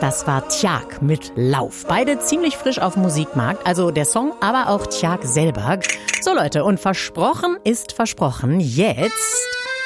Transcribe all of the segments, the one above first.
Das war Tjag mit Lauf. Beide ziemlich frisch auf dem Musikmarkt, also der Song, aber auch Tjag selber. So Leute, und versprochen ist versprochen, jetzt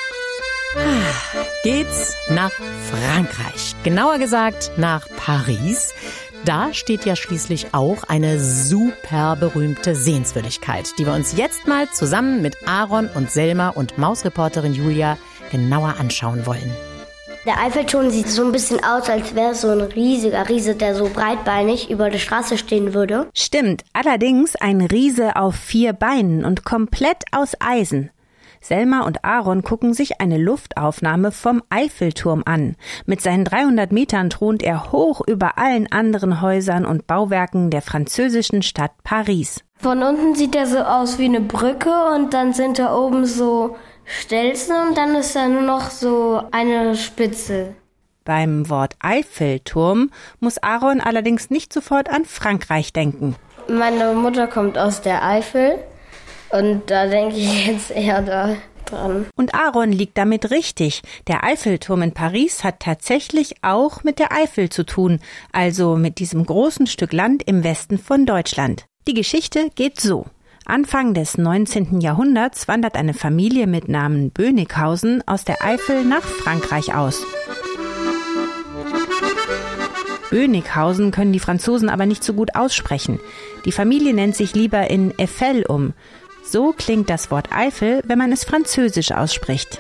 geht's nach Frankreich. Genauer gesagt nach Paris. Da steht ja schließlich auch eine super berühmte Sehenswürdigkeit, die wir uns jetzt mal zusammen mit Aaron und Selma und Mausreporterin Julia genauer anschauen wollen. Der Eiffelturm sieht so ein bisschen aus, als wäre es so ein riesiger Riese, der so breitbeinig über der Straße stehen würde. Stimmt, allerdings ein Riese auf 4 Beinen und komplett aus Eisen. Selma und Aaron gucken sich eine Luftaufnahme vom Eiffelturm an. Mit seinen 300 Metern thront er hoch über allen anderen Häusern und Bauwerken der französischen Stadt Paris. Von unten sieht er so aus wie eine Brücke und dann sind da oben so Stelzen und dann ist da nur noch so eine Spitze. Beim Wort Eiffelturm muss Aaron allerdings nicht sofort an Frankreich denken. Meine Mutter kommt aus der Eifel. Und da denke ich jetzt eher da dran. Und Aaron liegt damit richtig. Der Eiffelturm in Paris hat tatsächlich auch mit der Eifel zu tun, also mit diesem großen Stück Land im Westen von Deutschland. Die Geschichte geht so. Anfang des 19. Jahrhunderts wandert eine Familie mit Namen Bönighausen aus der Eifel nach Frankreich aus. Bönighausen können die Franzosen aber nicht so gut aussprechen. Die Familie nennt sich lieber in Eiffel um. So klingt das Wort Eifel, wenn man es französisch ausspricht.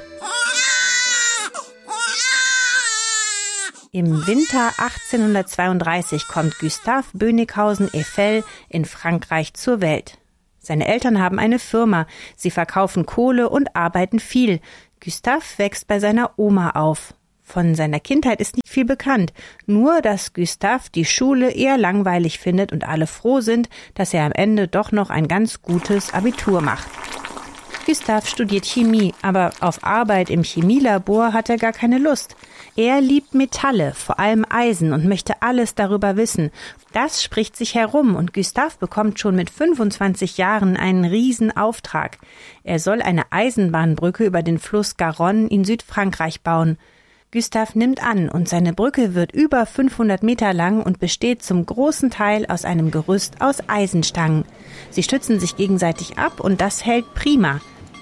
Im Winter 1832 kommt Gustave Bönighausen-Eiffel in Frankreich zur Welt. Seine Eltern haben eine Firma, sie verkaufen Kohle und arbeiten viel. Gustave wächst bei seiner Oma auf. Von seiner Kindheit ist nicht viel bekannt, nur dass Gustave die Schule eher langweilig findet und alle froh sind, dass er am Ende doch noch ein ganz gutes Abitur macht. Gustave studiert Chemie, aber auf Arbeit im Chemielabor hat er gar keine Lust. Er liebt Metalle, vor allem Eisen, und möchte alles darüber wissen. Das spricht sich herum und Gustave bekommt schon mit 25 Jahren einen Riesenauftrag. Er soll eine Eisenbahnbrücke über den Fluss Garonne in Südfrankreich bauen. Gustave nimmt an und seine Brücke wird über 500 Meter lang und besteht zum großen Teil aus einem Gerüst aus Eisenstangen. Sie stützen sich gegenseitig ab und das hält prima.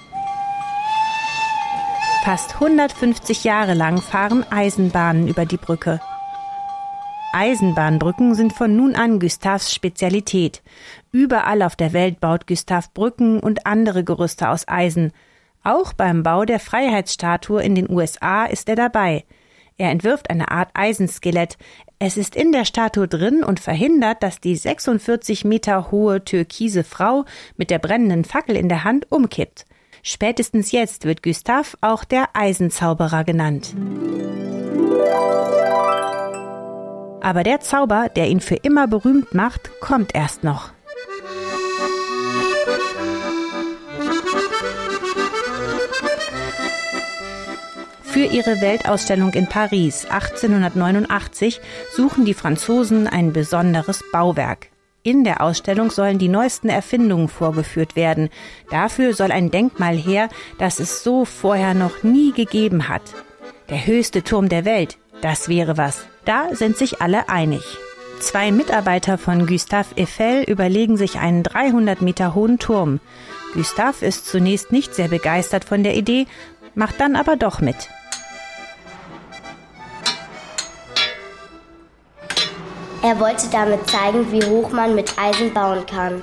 Fast 150 Jahre lang fahren Eisenbahnen über die Brücke. Eisenbahnbrücken sind von nun an Gustaves Spezialität. Überall auf der Welt baut Gustave Brücken und andere Gerüste aus Eisen. Auch beim Bau der Freiheitsstatue in den USA ist er dabei. Er entwirft eine Art Eisenskelett. Es ist in der Statue drin und verhindert, dass die 46 Meter hohe türkise Frau mit der brennenden Fackel in der Hand umkippt. Spätestens jetzt wird Gustave auch der Eisenzauberer genannt. Aber der Zauber, der ihn für immer berühmt macht, kommt erst noch. Für ihre Weltausstellung in Paris 1889 suchen die Franzosen ein besonderes Bauwerk. In der Ausstellung sollen die neuesten Erfindungen vorgeführt werden. Dafür soll ein Denkmal her, das es so vorher noch nie gegeben hat. Der höchste Turm der Welt, das wäre was. Da sind sich alle einig. 2 Mitarbeiter von Gustave Eiffel überlegen sich einen 300 Meter hohen Turm. Gustave ist zunächst nicht sehr begeistert von der Idee, macht dann aber doch mit. Er wollte damit zeigen, wie hoch man mit Eisen bauen kann.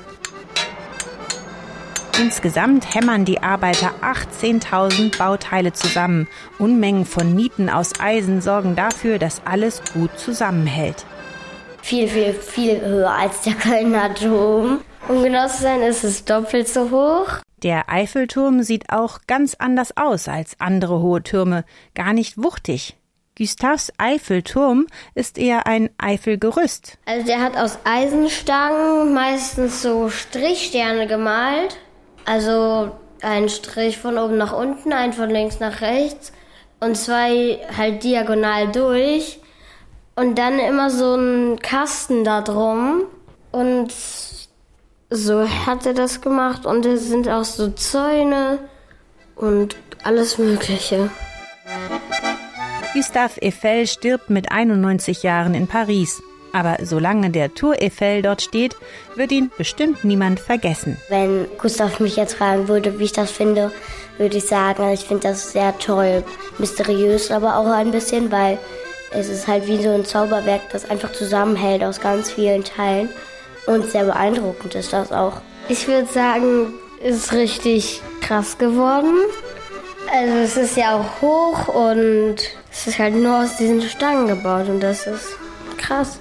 Insgesamt hämmern die Arbeiter 18.000 Bauteile zusammen. Unmengen von Nieten aus Eisen sorgen dafür, dass alles gut zusammenhält. Viel höher als der Kölner Dom. Um genau zu sein, ist es doppelt so hoch. Der Eiffelturm sieht auch ganz anders aus als andere hohe Türme. Gar nicht wuchtig. Gustaves Eiffelturm ist eher ein Eifelgerüst. Also der hat aus Eisenstangen meistens so Strichsterne gemalt. Also ein Strich von oben nach unten, ein von links nach rechts und 2 halt diagonal durch. Und dann immer so ein Kasten da drum. Und so hat er das gemacht. Und es sind auch so Zäune und alles Mögliche. Gustave Eiffel stirbt mit 91 Jahren in Paris. Aber solange der Tour Eiffel dort steht, wird ihn bestimmt niemand vergessen. Wenn Gustav mich jetzt fragen würde, wie ich das finde, würde ich sagen, ich finde das sehr toll. Mysteriös, aber auch ein bisschen, weil es ist halt wie so ein Zauberwerk, das einfach zusammenhält aus ganz vielen Teilen. Und sehr beeindruckend ist das auch. Ich würde sagen, es ist richtig krass geworden. Also es ist ja auch hoch und es ist halt nur aus diesen Stangen gebaut und das ist krass.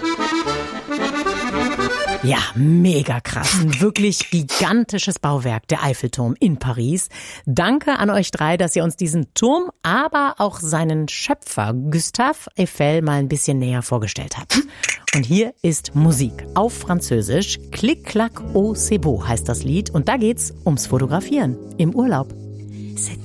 Ja, mega krass. Ein wirklich gigantisches Bauwerk, der Eiffelturm in Paris. Danke an euch 3, dass ihr uns diesen Turm, aber auch seinen Schöpfer Gustave Eiffel mal ein bisschen näher vorgestellt habt. Und hier ist Musik auf Französisch. Clic clac au c'est beau heißt das Lied. Und da geht's ums Fotografieren im Urlaub. C'est